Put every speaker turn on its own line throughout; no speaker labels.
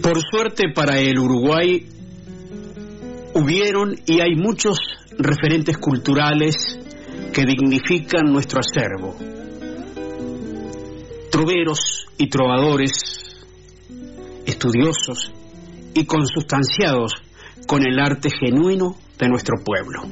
Por suerte para el Uruguay, hubieron y hay muchos referentes culturales que dignifican nuestro acervo. Troveros y trovadores, estudiosos y consustanciados con el arte genuino de nuestro pueblo.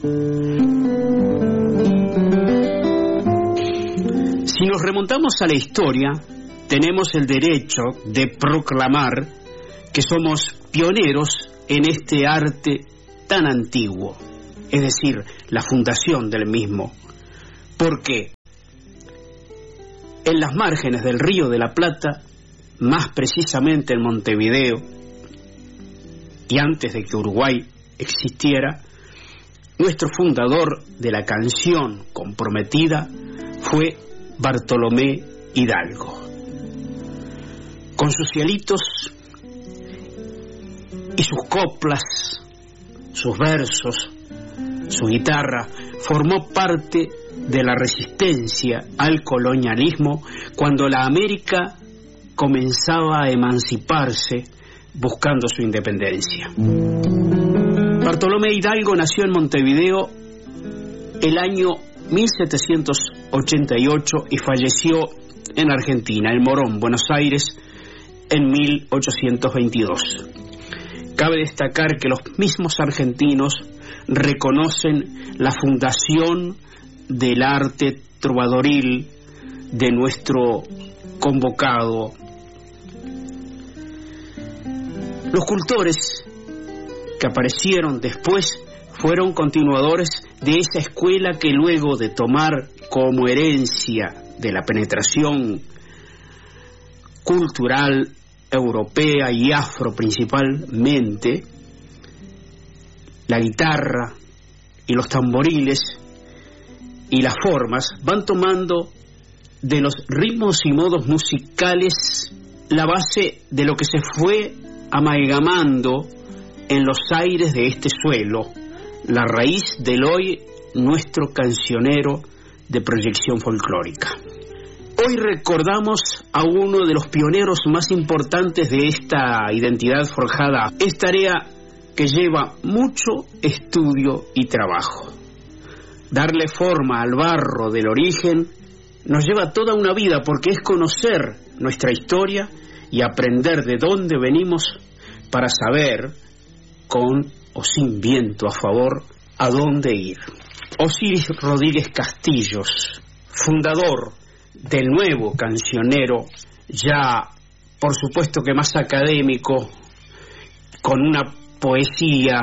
Si nos remontamos a la historia, tenemos el derecho de proclamar que somos pioneros en este arte tan antiguo, es decir, la fundación del mismo, porque en las márgenes del Río de la Plata, más precisamente en Montevideo, y antes de que Uruguay existiera, nuestro fundador de la canción comprometida fue Bartolomé Hidalgo. Con sus cielitos y sus coplas, sus versos, su guitarra, formó parte de la resistencia al colonialismo cuando la América comenzaba a emanciparse buscando su independencia. Bartolomé Hidalgo nació en Montevideo el año 1788 y falleció en Argentina, en Morón, Buenos Aires, en 1822. Cabe destacar que los mismos argentinos reconocen la fundación del arte trovadoril de nuestro convocado. Los cultores que aparecieron después fueron continuadores de esa escuela que luego de tomar como herencia de la penetración cultural europea y afro principalmente, la guitarra y los tamboriles y las formas van tomando de los ritmos y modos musicales la base de lo que se fue amalgamando en los aires de este suelo, la raíz del hoy nuestro cancionero de proyección folclórica. Hoy recordamos a uno de los pioneros más importantes de esta identidad forjada. Es tarea que lleva mucho estudio y trabajo. Darle forma al barro del origen nos lleva toda una vida porque es conocer nuestra historia y aprender de dónde venimos para saber, con o sin viento a favor, a dónde ir. Osiris Rodríguez Castillos, fundador del nuevo cancionero, ya por supuesto que más académico, con una poesía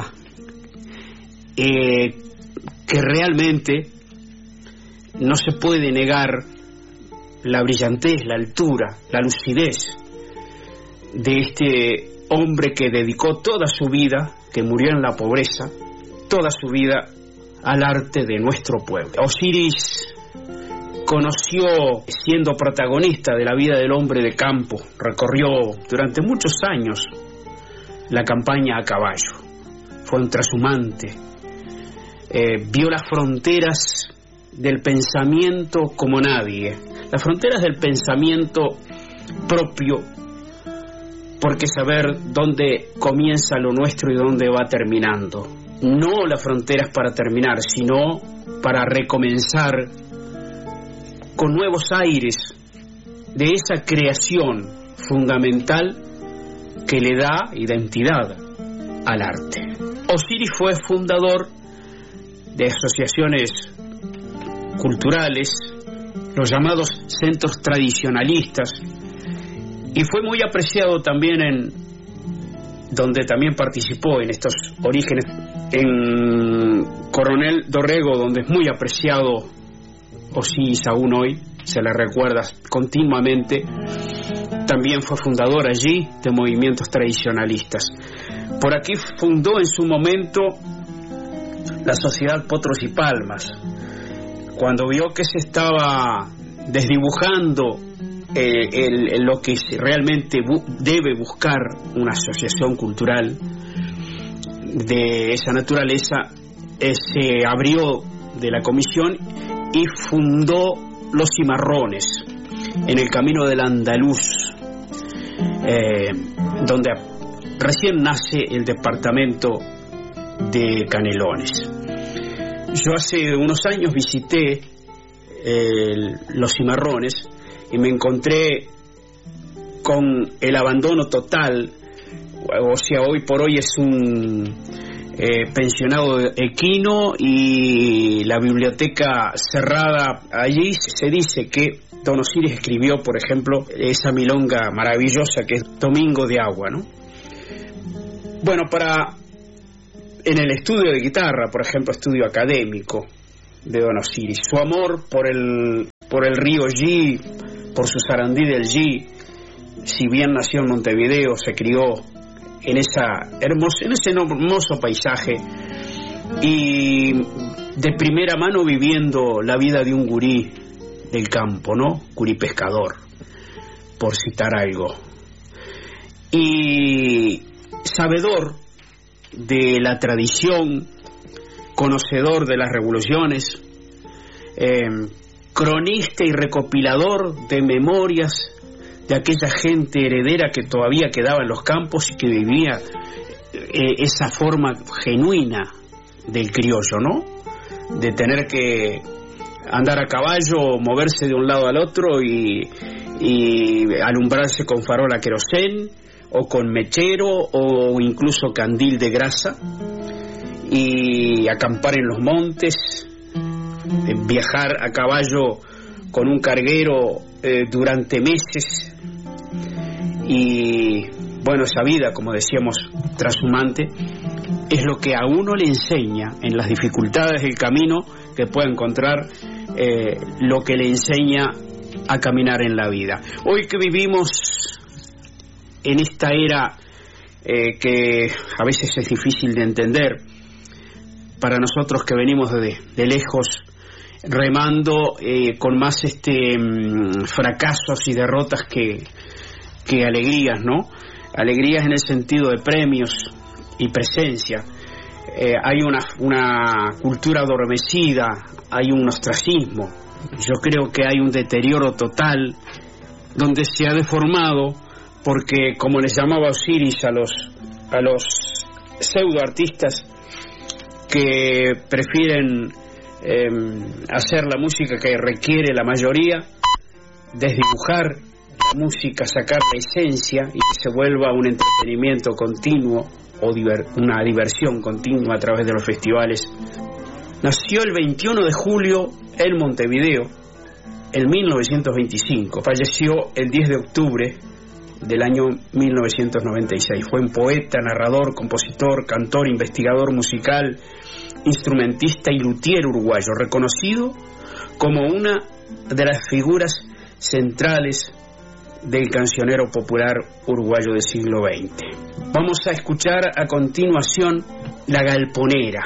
que realmente no se puede negar la brillantez, la altura, la lucidez de este hombre que dedicó toda su vida, que murió en la pobreza, toda su vida al arte de nuestro pueblo. Osiris conoció, siendo protagonista de la vida del hombre de campo, recorrió durante muchos años la campaña a caballo, fue un trashumante, vio las fronteras del pensamiento como nadie, las fronteras del pensamiento propio, porque saber dónde comienza lo nuestro y dónde va terminando. No las fronteras para terminar, sino para recomenzar con nuevos aires de esa creación fundamental que le da identidad al arte. Osiris fue fundador de asociaciones culturales, los llamados centros tradicionalistas, y fue muy apreciado también en donde también participó en estos orígenes, en Coronel Dorrego, donde es muy apreciado Osiris aún hoy, se le recuerda continuamente. También fue fundador allí de movimientos tradicionalistas. Por aquí fundó en su momento la Sociedad Potros y Palmas. Cuando vio que se estaba desdibujando lo que realmente debe buscar una asociación cultural de esa naturaleza, se abrió de la comisión y fundó Los Cimarrones en el Camino del Andaluz. donde recién nace el departamento de Canelones. Yo hace unos años visité Los Cimarrones y me encontré con el abandono total. O sea, hoy por hoy es un pensionado equino y la biblioteca cerrada. Allí se dice que Don Osiris escribió, por ejemplo, esa milonga maravillosa que es Domingo de Agua, ¿no? Bueno, en el estudio de guitarra, por ejemplo, estudio académico de Don Osiris, su amor por el río G, por su sarandí del G, si bien nació en Montevideo, se crió en ese hermoso paisaje y de primera mano viviendo la vida de un gurí del campo, ¿no? Gurí pescador, por citar algo. Y sabedor de la tradición, conocedor de las revoluciones, cronista y recopilador de memorias de aquella gente heredera que todavía quedaba en los campos y que vivía esa forma genuina del criollo, ¿no? De tener que andar a caballo, moverse de un lado al otro y alumbrarse con farola querosén o con mechero o incluso candil de grasa, y acampar en los montes, viajar a caballo con un carguero durante meses. Y bueno, esa vida, como decíamos, trashumante, es lo que a uno le enseña en las dificultades del camino que puede encontrar, lo que le enseña a caminar en la vida. Hoy que vivimos en esta era que a veces es difícil de entender para nosotros que venimos de lejos, remando con más fracasos y derrotas que alegrías, ¿no? Alegrías en el sentido de premios y presencia. Hay una cultura adormecida, hay un ostracismo. Yo creo que hay un deterioro total donde se ha deformado, porque como les llamaba Osiris a los pseudoartistas que prefieren hacer la música que requiere la mayoría, desdibujar la música, sacar la esencia y que se vuelva un entretenimiento continuo o una diversión continua a través de los festivales. Nació el 21 de julio en Montevideo, en 1925. Falleció el 10 de octubre del año 1996. Fue un poeta, narrador, compositor, cantor, investigador musical, instrumentista y luthier uruguayo, reconocido como una de las figuras centrales del cancionero popular uruguayo del siglo XX. Vamos a escuchar a continuación La Galponera,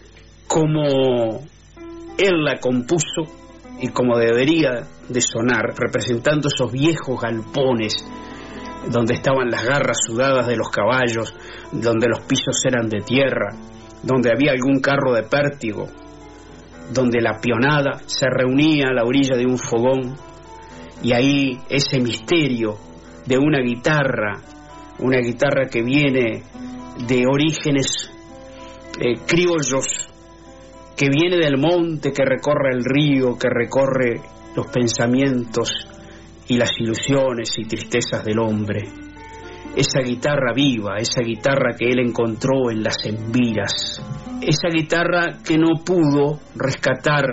como él la compuso y como debería de sonar, representando esos viejos galpones donde estaban las garras sudadas de los caballos, donde los pisos eran de tierra, donde había algún carro de pértigo, donde la peonada se reunía a la orilla de un fogón, y ahí ese misterio de una guitarra que viene de orígenes criollos, que viene del monte, que recorre el río, que recorre los pensamientos y las ilusiones y tristezas del hombre. Esa guitarra viva, esa guitarra que él encontró en las embiras, esa guitarra que no pudo rescatar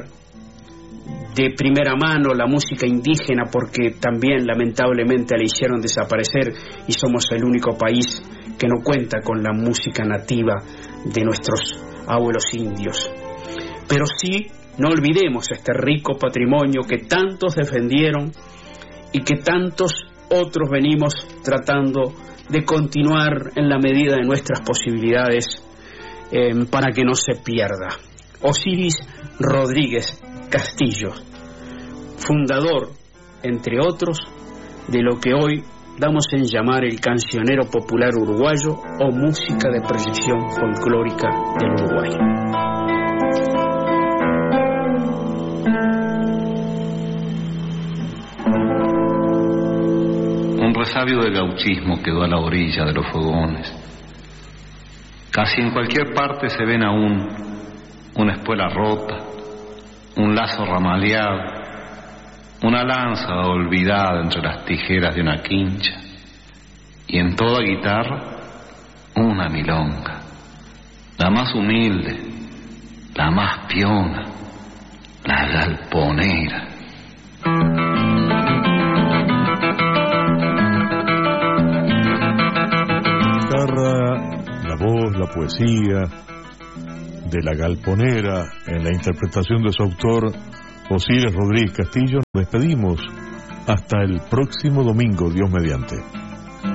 de primera mano la música indígena, porque también lamentablemente la hicieron desaparecer y somos el único país que no cuenta con la música nativa de nuestros abuelos indios. Pero sí, no olvidemos este rico patrimonio que tantos defendieron y que tantos otros venimos tratando de continuar en la medida de nuestras posibilidades, para que no se pierda. Osiris Rodríguez Castillo, fundador, entre otros, de lo que hoy damos en llamar el cancionero popular uruguayo o música de proyección folclórica del Uruguay.
Hombre resabio del gauchismo quedó a la orilla de los fogones. Casi en cualquier parte se ven aún una espuela rota, un lazo ramaleado, una lanza olvidada entre las tijeras de una quincha, y en toda guitarra una milonga, la más humilde, la más piona, la galponera.
La voz, la poesía de la galponera en la interpretación de su autor Osiris Rodríguez Castillo. Nos despedimos hasta el próximo domingo, Dios mediante.